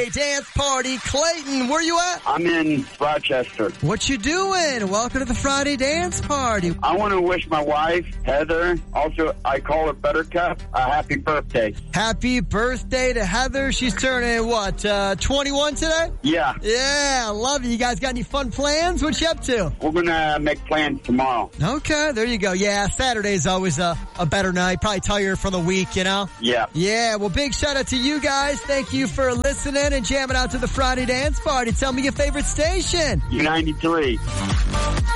Friday dance party. Clayton, where you at? I'm in Rochester. What you doing? Welcome to the Friday dance party. I want to wish my wife, Heather, also I call her Buttercup, a happy birthday. Happy birthday to Heather. She's turning, 21 today? Yeah. Yeah, I love it. You guys got any fun plans? What you up to? We're going to make plans tomorrow. Okay, there you go. Yeah, Saturday's always a better night. Probably tired from the week, you know? Yeah. Yeah, well, big shout out to you guys. Thank you for listening and jamming out to the Friday dance party. Tell me your favorite station. U93.